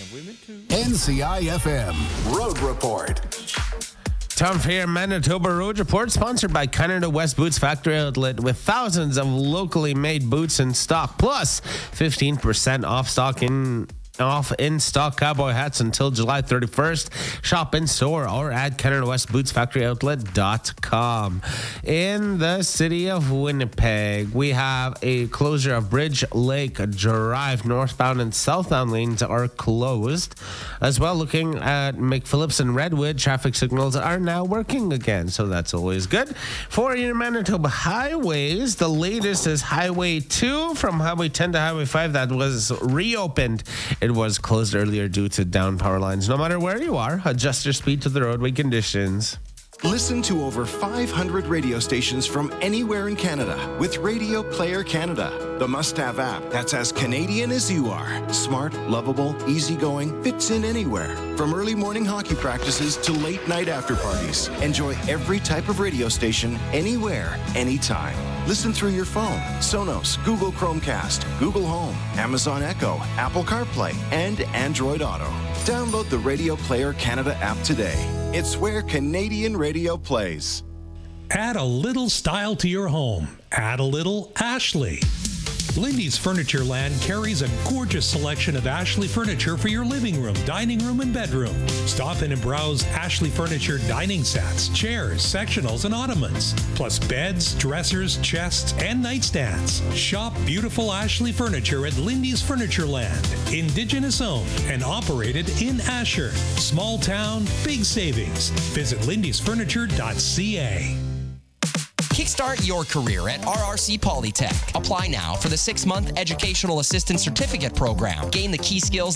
women too. NCIFM Road Report. Tom Fair Manitoba Road Report, sponsored by Canada West Boots Factory Outlet, with thousands of locally made boots in stock, plus 15% off in-stock cowboy hats until July 31st. Shop in store or at CanadaWestBootsFactoryOutlet.com. In the city of Winnipeg, we have a closure of Bridge Lake Drive. Northbound and southbound lanes are closed. As well, looking at McPhillips and Redwood, traffic signals are now working again, so that's always good. For your Manitoba highways, the latest is Highway 2 from Highway 10 to Highway 5 that was reopened. It was closed earlier due to down power lines. No matter where you are, adjust your speed to the roadway conditions. Listen to over 500 radio stations from anywhere in Canada with Radio Player Canada, the must-have app that's as Canadian as you are. Smart, lovable, easygoing, fits in anywhere. From early morning hockey practices to late night after parties. Enjoy every type of radio station, anywhere, anytime. Listen through your phone, Sonos, Google Chromecast, Google Home, Amazon Echo, Apple CarPlay, and Android Auto. Download the Radio Player Canada app today. It's where Canadian radio plays. Add a little style to your home. Add a little Ashley. Lindy's Furniture Land carries a gorgeous selection of Ashley furniture for your living room, dining room, and bedroom. Stop in and browse Ashley Furniture dining sets, chairs, sectionals, and ottomans, plus beds, dressers, chests, and nightstands. Shop beautiful Ashley furniture at Lindy's Furniture Land. Indigenous owned and operated in Asher. Small town, big savings. Visit lindysfurniture.ca. Kickstart your career at RRC Polytech. Apply now for the 6-month Educational Assistant Certificate Program. Gain the key skills